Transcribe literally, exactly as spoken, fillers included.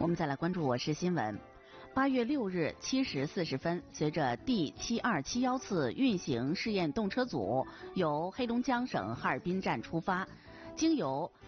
我们再来关注我市新闻。八月六日七时四十分，随着第七二七幺次运行试验动车组由黑龙江省哈尔滨站出发，经由